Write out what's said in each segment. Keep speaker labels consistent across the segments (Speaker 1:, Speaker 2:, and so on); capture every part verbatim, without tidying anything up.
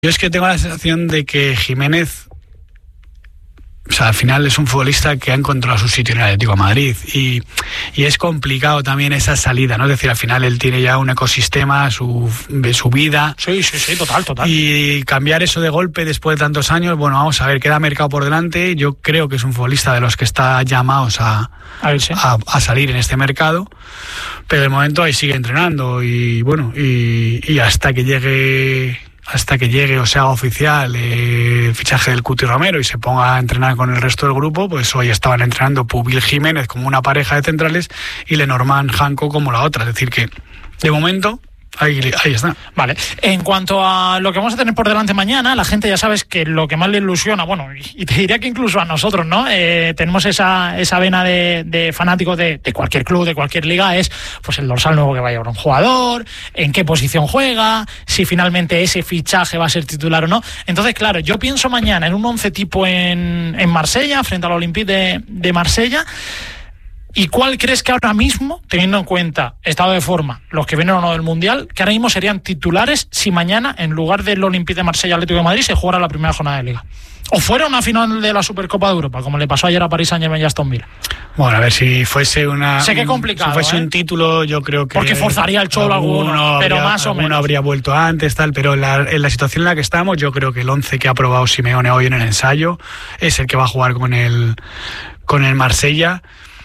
Speaker 1: Yo es que tengo la sensación de que Jiménez, o sea, al final es un futbolista que ha encontrado su sitio en el Atlético de Madrid y, y es complicado también esa salida, ¿no? Es decir, al final él tiene ya un ecosistema, su, su vida.
Speaker 2: Sí, sí, sí, total, total.
Speaker 1: Y cambiar eso de golpe después de tantos años, bueno, vamos a ver, queda mercado por delante. Yo creo que es un futbolista de los que está llamados a,
Speaker 2: a, ver, sí.
Speaker 1: a, a salir en este mercado, pero de momento ahí sigue entrenando y bueno, y, y hasta que llegue... hasta que llegue o sea oficial eh, el fichaje del Cuti Romero y se ponga a entrenar con el resto del grupo, pues hoy estaban entrenando Pubil Jiménez como una pareja de centrales y Lenormand Janko como la otra, es decir que de momento Ahí, ahí está.
Speaker 2: Vale. En cuanto a lo que vamos a tener por delante mañana, la gente ya sabes que lo que más le ilusiona, bueno, y te diría que incluso a nosotros, ¿no? Eh, tenemos esa, esa vena de, de fanáticos de, de cualquier club, de cualquier liga, es pues el dorsal nuevo que va a llevar un jugador, en qué posición juega, si finalmente ese fichaje va a ser titular o no. Entonces, claro, yo pienso mañana en un once tipo en, en Marsella, frente al Olympique de, de Marsella. ¿Y cuál crees que ahora mismo, teniendo en cuenta estado de forma, los que vienen o no del Mundial, que ahora mismo serían titulares si mañana, en lugar del Olympique de Marsella Atlético de Madrid, se jugara la primera jornada de Liga? O fuera una final de la Supercopa de Europa, como le pasó ayer a Paris Saint-Germain y Aston Villa.
Speaker 1: Bueno, a ver, si fuese una...
Speaker 2: Sé que complicado,
Speaker 1: Si fuese
Speaker 2: ¿eh?
Speaker 1: un título, yo creo que...
Speaker 2: Porque forzaría el cholo alguno, alguno pero
Speaker 1: habría,
Speaker 2: más o menos.
Speaker 1: Uno habría vuelto antes, tal, pero en la, en la situación en la que estamos, yo creo que el once que ha probado Simeone hoy en el ensayo es el que va a jugar con el, con el Marsella.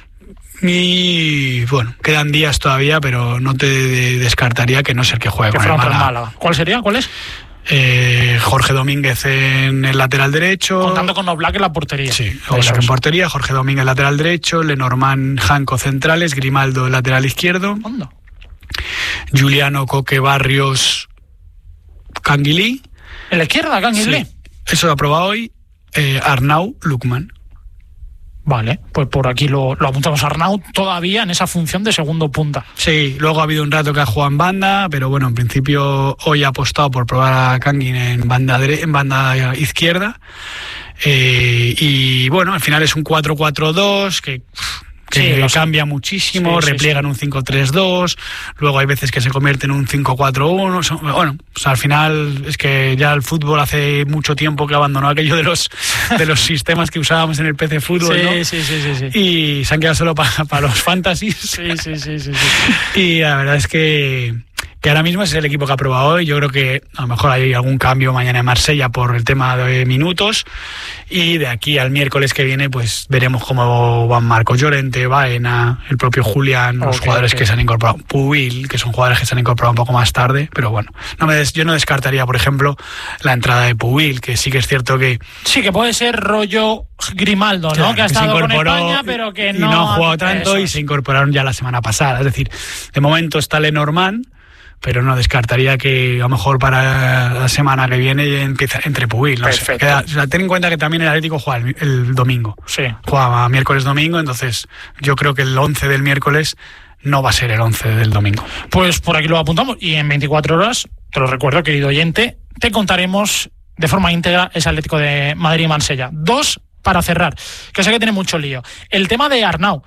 Speaker 1: Y bueno, quedan días todavía, pero no te descartaría que no sea el que juegue
Speaker 2: que
Speaker 1: con el Málaga.
Speaker 2: Málaga. ¿Cuál sería? ¿Cuál es?
Speaker 1: Eh, Jorge Domínguez en el lateral derecho.
Speaker 2: Contando con Oblak en la portería.
Speaker 1: Sí, Oblak en portería, Jorge Domínguez lateral derecho, Lenormand Janko centrales, Grimaldo lateral izquierdo.
Speaker 2: ¿Onda?
Speaker 1: Juliano Coque Barrios Canguilí.
Speaker 2: ¿En la izquierda, Canguilí?
Speaker 1: Sí, eso lo ha probado hoy. Eh, Arnau Lukman.
Speaker 2: Vale, pues por aquí lo, lo apuntamos a Arnau todavía en esa función de segundo punta.
Speaker 1: Sí, luego ha habido un rato que ha jugado en banda, pero bueno, en principio hoy ha apostado por probar a Kangin en banda, dere- en banda izquierda. Eh, y bueno, al final es un cuatro cuatro dos que... que sí, cambia sé. muchísimo, sí, repliega sí, sí. en un cinco tres dos, luego hay veces que se convierte en un cinco cuatro uno, bueno, o sea, al final es que ya el fútbol hace mucho tiempo que abandonó aquello de los de los sistemas que usábamos en el P C Fútbol,
Speaker 2: sí,
Speaker 1: ¿no?
Speaker 2: Sí, sí, sí, sí.
Speaker 1: Y se han quedado solo para pa los fantasies.
Speaker 2: Sí, sí, sí, sí, sí.
Speaker 1: Y la verdad es que que ahora mismo es el equipo que ha probado hoy. Yo creo que a lo mejor hay algún cambio mañana en Marsella por el tema de minutos, y de aquí al miércoles que viene pues veremos cómo van Marcos Llorente, Baena, el propio Julián, okay, los jugadores okay. que se han incorporado, Pubil, que son jugadores que se han incorporado un poco más tarde, pero bueno, no me des, yo no descartaría, por ejemplo, la entrada de Pubil, que sí que es cierto que...
Speaker 2: Sí, que puede ser rollo Grimaldo, ¿no? Claro, que ha estado que con España, pero que no...
Speaker 1: Y no ha jugado tanto eso. Y se incorporaron ya la semana pasada, es decir, de momento está Lenormand, pero no descartaría que a lo mejor para la semana que viene empieza entre Pubil, no sé. Queda, o sea, ten en cuenta que también el Atlético juega el, el domingo.
Speaker 2: Sí.
Speaker 1: Juega miércoles domingo, entonces yo creo que el once del miércoles no va a ser el once del domingo.
Speaker 2: Pues por aquí lo apuntamos y en veinticuatro horas, te lo recuerdo, querido oyente, te contaremos de forma íntegra ese Atlético de Madrid y Marsella. Dos para cerrar, que sé que tiene mucho lío. El tema de Arnau.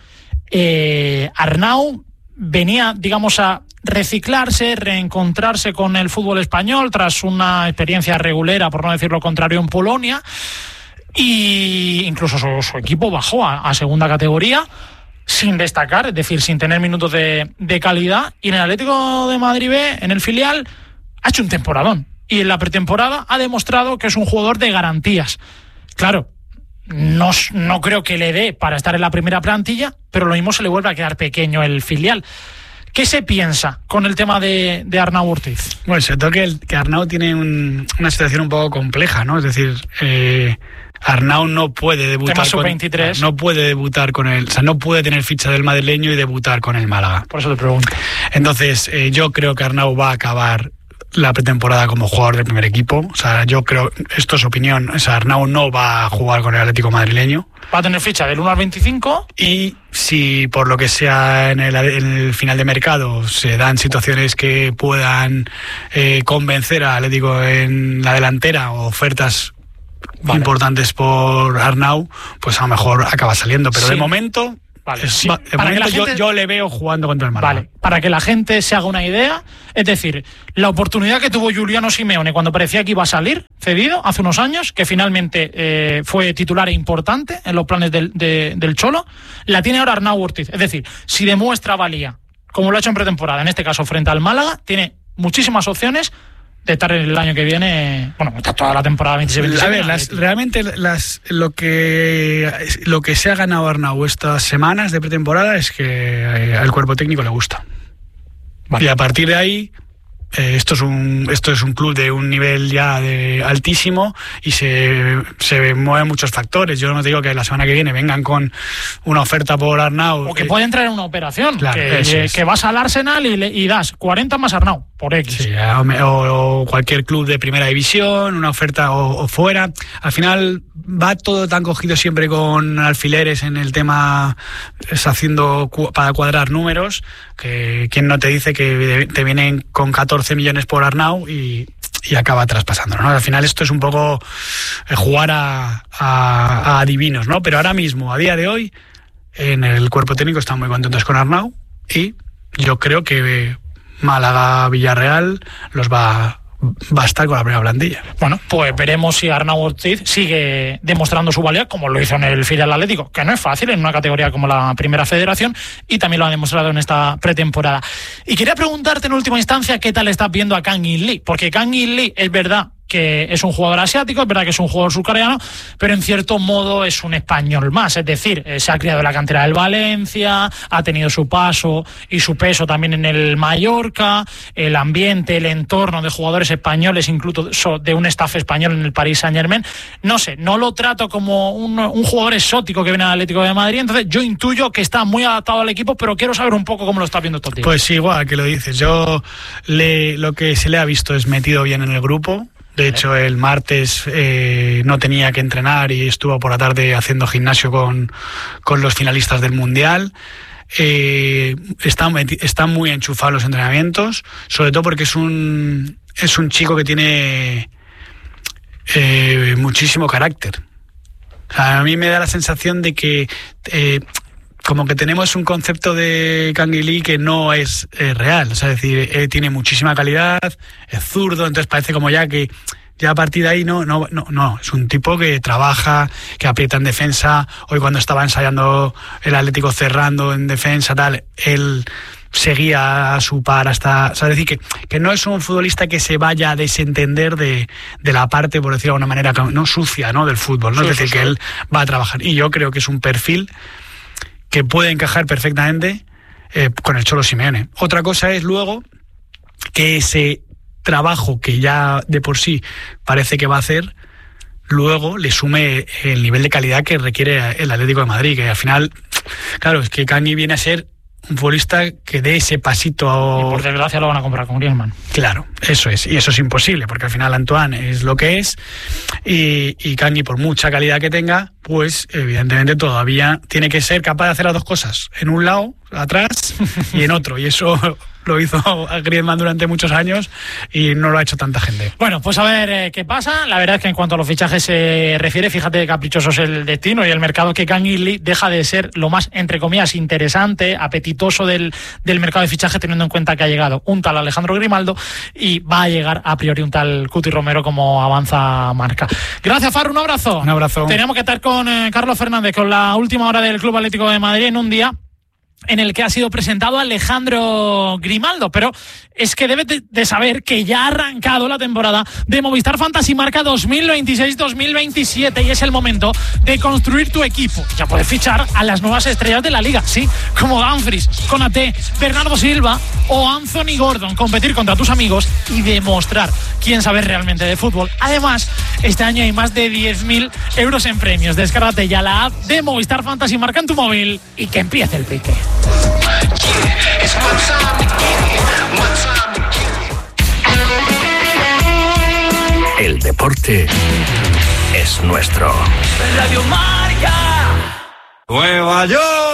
Speaker 2: Eh, Arnau venía, digamos, a reciclarse, reencontrarse con el fútbol español tras una experiencia regulera, por no decir lo contrario, en Polonia, y incluso su, su equipo bajó a, a segunda categoría sin destacar, es decir, sin tener minutos de, de calidad, y en el Atlético de Madrid B, en el filial, ha hecho un temporadón, y en la pretemporada ha demostrado que es un jugador de garantías. Claro, no, no creo que le dé para estar en la primera plantilla, pero lo mismo se le vuelve a quedar pequeño el filial. ¿Qué se piensa con el tema de, de Arnau Ortiz?
Speaker 1: Bueno, se toca que, el, que Arnau tiene un, una situación un poco compleja, ¿no? Es decir, eh, Arnau no puede debutar
Speaker 2: tema
Speaker 1: con
Speaker 2: sub veintitrés.
Speaker 1: No puede debutar con el, o sea, no puede tener ficha del madrileño y debutar con el Málaga.
Speaker 2: Por eso te pregunto.
Speaker 1: Entonces, eh, yo creo que Arnau va a acabar la pretemporada como jugador del primer equipo. O sea, yo creo, esto es opinión, o sea, Arnau no va a jugar con el Atlético madrileño.
Speaker 2: Va a tener ficha del uno al veinticinco.
Speaker 1: Y si por lo que sea en el, en el final de mercado se dan situaciones que puedan eh, convencer al Atlético en la delantera o ofertas vale. importantes por Arnau, pues a lo mejor acaba saliendo. Pero sí. de momento...
Speaker 2: Vale,
Speaker 1: es,
Speaker 2: sí.
Speaker 1: va, de
Speaker 2: Para que la
Speaker 1: momento
Speaker 2: gente...
Speaker 1: yo, yo le veo jugando contra el Málaga.
Speaker 2: Vale, para que la gente se haga una idea, es decir, la oportunidad que tuvo Giuliano Simeone cuando parecía que iba a salir cedido hace unos años, que finalmente eh, fue titular e importante en los planes del, de, del Cholo, la tiene ahora Arnau Ortiz. Es decir, si demuestra valía, como lo ha hecho en pretemporada, en este caso frente al Málaga, tiene muchísimas opciones de estar el año que viene, bueno, está toda la temporada veintiséis veintisiete.
Speaker 1: A ver, las, realmente las, lo que lo que se ha ganado Arnau estas semanas de pretemporada es que eh, al cuerpo técnico le gusta. Vale. Y a partir de ahí, eh, esto es un esto es un club de un nivel ya de altísimo y se, se mueven muchos factores. Yo no te digo que la semana que viene vengan con una oferta por Arnau.
Speaker 2: O que
Speaker 1: eh,
Speaker 2: puede entrar en una operación,
Speaker 1: claro,
Speaker 2: que,
Speaker 1: eso
Speaker 2: que,
Speaker 1: es.
Speaker 2: que vas al Arsenal y, le, y das cuarenta más Arnau, por X.
Speaker 1: Sí, o, o cualquier club de primera división, una oferta o, o fuera. Al final va todo tan cogido siempre con alfileres en el tema, es haciendo cu- para cuadrar números, que quien no te dice que te vienen con catorce millones por Arnau y, y acaba traspasándolo, ¿no? Al final esto es un poco jugar a, a, a adivinos, ¿no? Pero ahora mismo, a día de hoy, en el cuerpo técnico están muy contentos con Arnau y yo creo que Málaga-Villarreal los va, va a estar con la primera plantilla.
Speaker 2: Bueno, pues veremos si Arnau Ortiz sigue demostrando su valía, como lo hizo en el filial Atlético, que no es fácil en una categoría como la Primera Federación, y también lo ha demostrado en esta pretemporada. Y quería preguntarte en última instancia qué tal estás viendo a Kang In Lee, porque Kang In Lee es verdad que es un jugador asiático, es verdad que es un jugador surcoreano, pero en cierto modo es un español más, es decir, eh, se ha criado en la cantera del Valencia, ha tenido su paso y su peso también en el Mallorca, el ambiente, el entorno de jugadores españoles, incluso de un staff español en el Paris Saint-Germain, no sé, no lo trato como un, un jugador exótico que viene al Atlético de Madrid, entonces yo intuyo que está muy adaptado al equipo, pero quiero saber un poco cómo lo estás viendo estos días.
Speaker 1: Pues igual que lo dices, yo le, lo que se le ha visto es metido bien en el grupo. De hecho, el martes eh, no tenía que entrenar y estuvo por la tarde haciendo gimnasio con, con los finalistas del Mundial. Eh, está, está muy enchufado en los entrenamientos, sobre todo porque es un, es un chico que tiene eh, muchísimo carácter. O sea, a mí me da la sensación de que eh, como que tenemos un concepto de Kang In Lee que no es eh, real, o sea, es decir, eh, tiene muchísima calidad, es zurdo, entonces parece como ya que ya a partir de ahí no, no, no, no, es un tipo que trabaja, que aprieta en defensa. Hoy cuando estaba ensayando el Atlético cerrando en defensa, tal, él seguía a su par hasta, o sea, es decir, que, que no es un futbolista que se vaya a desentender de, de la parte, por decirlo de alguna manera, no sucia, ¿no?, del fútbol, ¿no? Sí, es decir, sí, que sí. Él va a trabajar. Y yo creo que es un perfil que puede encajar perfectamente eh, con el Cholo Simeone. Otra cosa es luego que ese trabajo que ya de por sí parece que va a hacer, luego le sume el nivel de calidad que requiere el Atlético de Madrid, que al final, claro, es que Kani viene a ser un futbolista que dé ese pasito.
Speaker 2: Y por desgracia lo van a comprar con Griezmann.
Speaker 1: Claro, eso es, y eso es imposible, porque al final Antoine es lo que es, y, y Kani, por mucha calidad que tenga, pues evidentemente todavía tiene que ser capaz de hacer las dos cosas, en un lado, atrás, y en otro, y eso lo hizo a Griezmann durante muchos años y no lo ha hecho tanta gente.
Speaker 2: Bueno, pues a ver eh, qué pasa. La verdad es que en cuanto a los fichajes se refiere, fíjate, caprichoso es el destino y el mercado, que Kang In Lee deja de ser lo más, entre comillas, interesante, apetitoso del, del mercado de fichaje, teniendo en cuenta que ha llegado un tal Alejandro Grimaldo y va a llegar a priori un tal Cuti Romero, como avanza Marca. Gracias, Farru, un abrazo.
Speaker 1: Un abrazo.
Speaker 2: Tenemos que estar con eh, Carlos Fernández, con la última hora del Club Atlético de Madrid, en un día en el que ha sido presentado Alejandro Grimaldo, pero es que debes de, de saber que ya ha arrancado la temporada de Movistar Fantasy Marca dos mil veintiséis dos mil veintisiete y es el momento de construir tu equipo. Ya puedes fichar a las nuevas estrellas de la liga, sí, como Dumfries, Konaté, Bernardo Silva o Anthony Gordon, competir contra tus amigos y demostrar quién sabe realmente de fútbol. Además, este año hay más de diez mil euros en premios. Descárgate ya la app de Movistar Fantasy Marca en tu móvil y que empiece el pique.
Speaker 3: El deporte es nuestro.
Speaker 4: Radio Marca. Nueva York.